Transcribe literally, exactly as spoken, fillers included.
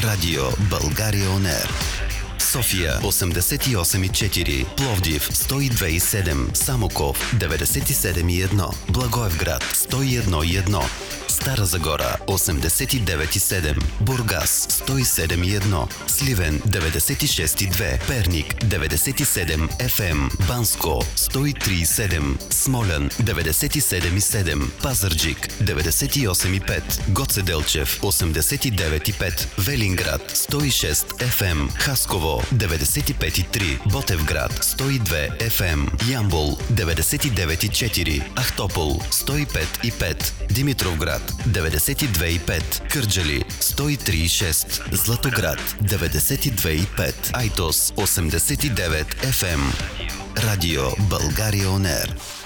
Радио България Он Ер. София осемдесет и осем и четири, Пловдив сто и две и седем, Самоков деветдесет и седем и едно, Благоевград сто и едно и едно, Стара Загора осемдесет и девет и седем, Бургас сто и седем и едно, Сливен деветдесет и шест и две, Перник деветдесет и седем еф ем, Банско сто и три и седем, Смолян деветдесет и седем и седем, Пазарджик деветдесет и осем и пет, Гоце Делчев осемдесет и девет и пет, Велинград сто и шест еф ем, Хасково деветдесет и пет и три, Ботевград сто и две еф ем, Ямбол деветдесет и девет и четири, Ахтопол сто и пет и пет, Димитровград деветдесет и две и пет, Кърджали сто и три и шест, Златоград деветдесет и две и пет, Айтос осемдесет и девет еф ем. Радио България Он Ер.